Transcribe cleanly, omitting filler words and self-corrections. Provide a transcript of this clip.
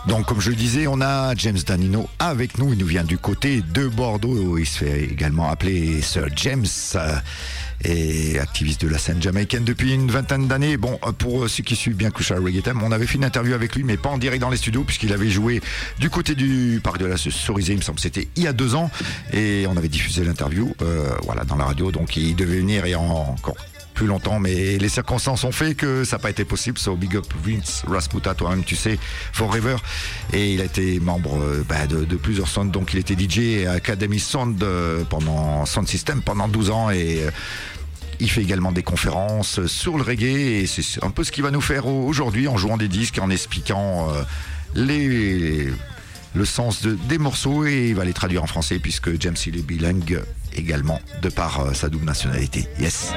Donc, comme je le disais, on a James Danino avec nous. Il nous vient du côté de Bordeaux. Il se fait également appeler Sir James et activiste de la scène jamaïcaine depuis une vingtaine d'années. Bon, pour ceux qui suivent bien Crucial Reggae Time, on avait fait une interview avec lui, mais pas en direct dans les studios, puisqu'il avait joué du côté du parc de la Cerisée, il me semble, c'était il y a 2 ans, et on avait diffusé l'interview, dans la radio. Donc, il devait venir et encore plus longtemps, mais les circonstances ont fait que ça n'a pas été possible. So big up Vince Rasputa, toi-même tu sais, forever. Et il a été membre de plusieurs sounds, donc il était DJ à Academy Sound Sound System pendant 12 ans, et il fait également des conférences sur le reggae, et c'est un peu ce qu'il va nous faire aujourd'hui, en jouant des disques, en expliquant le sens des morceaux, et il va les traduire en français, puisque James il est bilingue également de par sa double nationalité. Yes.